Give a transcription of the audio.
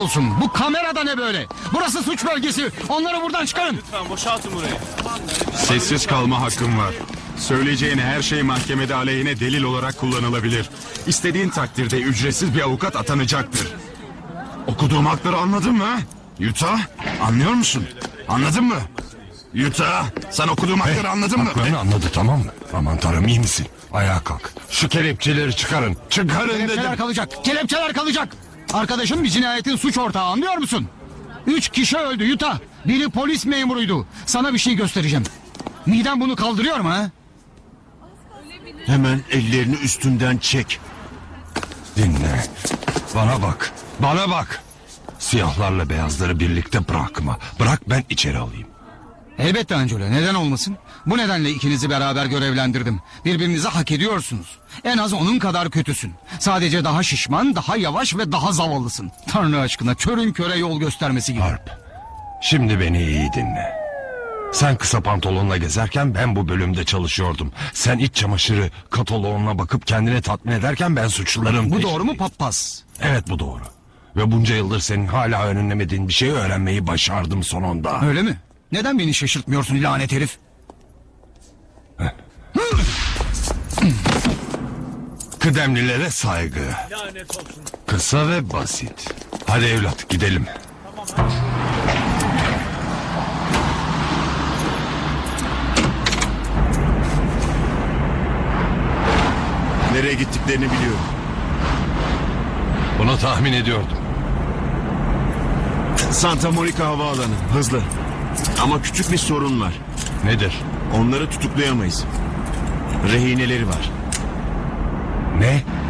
olsun. Bu kamerada ne böyle? Burası suç bölgesi. Onları buradan çıkarın. Lütfen boşaltın burayı. Sessiz kalma hakkım var. Söyleyeceğin her şey mahkemede aleyhine delil olarak kullanılabilir. İstediğin takdirde ücretsiz bir avukat atanacaktır. Okuduğum hakları anladın mı? Yuta, anlıyor musun? Anladın mı? Yuta, sen okuduğum hakları anladın mı? Haklarını anladı, tamam mı? Aman tanrım, iyi misin? Ayağa kalk. Şu kelepçeleri çıkarın. Çıkarın Kelepçeler dedim. kalacak. Kelepçeler kalacak. Arkadaşın bir cinayetin suç ortağı, anlıyor musun? 3 kişi öldü Yuta. Biri polis memuruydu. Sana bir şey göstereceğim. Miden bunu kaldırıyor mu ha? Hemen ellerini üstünden çek. Dinle. Bana bak. Bana bak. Siyahlarla beyazları birlikte bırakma. Bırak, ben içeri alayım. Elbette Angelo, neden olmasın? Bu nedenle ikinizi beraber görevlendirdim. Birbirinizi hak ediyorsunuz. En az onun kadar kötüsün. Sadece daha şişman, daha yavaş ve daha zavallısın. Tanrı aşkına, körün köre yol göstermesi gibi. Harp. Şimdi beni iyi dinle. Sen kısa pantolonla gezerken ben bu bölümde çalışıyordum. Sen iç çamaşırı kataloğuna bakıp kendini tatmin ederken ben suçluların Bu doğru mu peşindeydim. Pappaz? Evet, bu doğru. Ve bunca yıldır senin hala öğrenemediğin bir şeyi öğrenmeyi başardım sonunda. Öyle mi? Neden beni şaşırtmıyorsun lanet herif? Kıdemlilere saygı. Lanet olsun. Kısa ve basit. Hadi evlat, gidelim. Nereye gittiklerini biliyorum. Bunu tahmin ediyordum. Santa Monica Havaalanı. Hızlı. Ama küçük bir sorun var. Nedir? Onları tutuklayamayız. Rehineleri var. Ne?